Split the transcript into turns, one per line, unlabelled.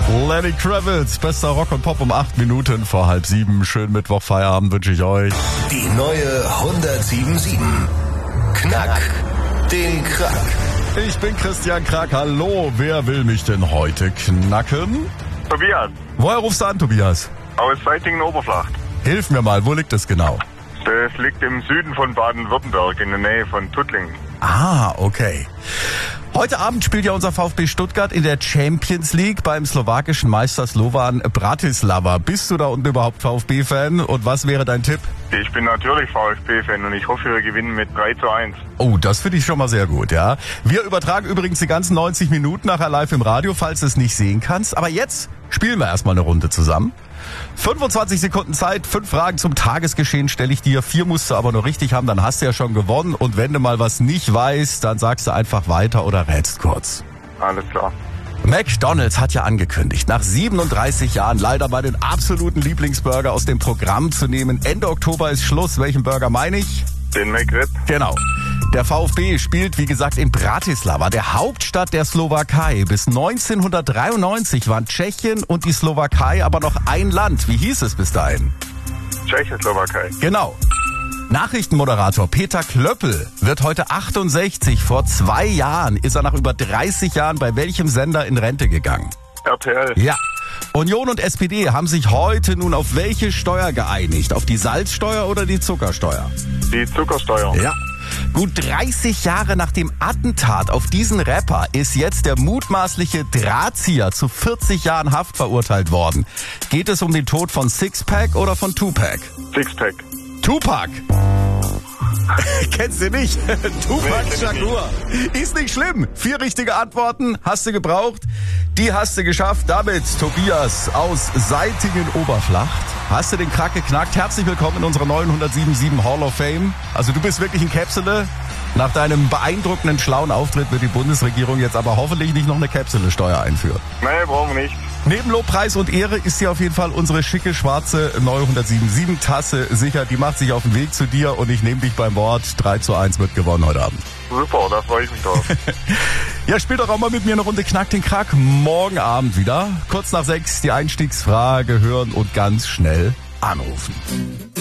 Lenny Kravitz, bester Rock und Pop um 8 Minuten vor 6:30. Schönen Mittwochfeierabend wünsche ich euch.
Die neue 107.7. Knack den Krack.
Ich bin Christian Krack. Hallo, wer will mich denn heute knacken?
Tobias,
Woher rufst du an, Tobias?
aus Seitingen-Oberflacht.
Hilf mir mal, wo liegt das genau?
Das liegt im Süden von Baden-Württemberg, in der Nähe von Tuttlingen.
Ah, okay. Heute Abend spielt ja unser VfB Stuttgart in der Champions League beim slowakischen Meister Slovan Bratislava. Bist du da unten überhaupt VfB-Fan und was wäre dein Tipp?
Ich bin natürlich VfB-Fan und ich hoffe, wir gewinnen mit 3:1.
Oh, das finde ich schon mal sehr gut, ja. Wir übertragen übrigens die ganzen 90 Minuten nachher live im Radio, falls du es nicht sehen kannst. Aber jetzt spielen wir erstmal eine Runde zusammen. 25 Sekunden Zeit, 5 Fragen zum Tagesgeschehen stelle ich dir. 4 musst du aber nur richtig haben, dann hast du ja schon gewonnen. Und wenn du mal was nicht weißt, dann sagst du einfach weiter oder rätst kurz.
Alles klar.
McDonald's hat ja angekündigt, nach 37 Jahren leider mal den absoluten Lieblingsburger aus dem Programm zu nehmen. Ende Oktober ist Schluss. Welchen Burger meine ich?
Den McRib.
Genau. Der VfB spielt, wie gesagt, in Bratislava, der Hauptstadt der Slowakei. Bis 1993 waren Tschechien und die Slowakei aber noch ein Land. Wie hieß es bis dahin?
Tschechoslowakei.
Genau. Nachrichtenmoderator Peter Klöppel wird heute 68. Vor 2 Jahren ist er nach über 30 Jahren bei welchem Sender in Rente gegangen?
RTL.
Ja. Union und SPD haben sich heute nun auf welche Steuer geeinigt? Auf die Salzsteuer oder die Zuckersteuer?
Die Zuckersteuer.
Ja. Gut 30 Jahre nach dem Attentat auf diesen Rapper ist jetzt der mutmaßliche Drahtzieher zu 40 Jahren Haft verurteilt worden. Geht es um den Tod von Sixpack oder von Tupac?
Sixpack.
Tupac. Kennst du nicht? Tupac
Nee,
Shakur. Ist nicht schlimm. 4 richtige Antworten hast du gebraucht. Die hast du geschafft. Damit Tobias aus Seitingen-Oberflacht. Hast du den Krack geknackt. Herzlich willkommen in unserer neuen 107.7 Hall of Fame. Also du bist wirklich ein Käpsele. Nach deinem beeindruckenden, schlauen Auftritt wird die Bundesregierung jetzt aber hoffentlich nicht noch eine Käpsele-Steuer einführen.
Nee, brauchen wir nicht.
Neben Lobpreis und Ehre ist dir auf jeden Fall unsere schicke, schwarze neue 107.7 Tasse sicher. Die macht sich auf den Weg zu dir und ich nehme dich beim Wort. 3:1 wird gewonnen heute Abend.
Super, da freue ich mich drauf.
Ja, spiel doch auch mal mit mir eine Runde Knack den Krack. Morgen Abend wieder. Kurz nach 6 die Einstiegsfrage hören und ganz schnell anrufen.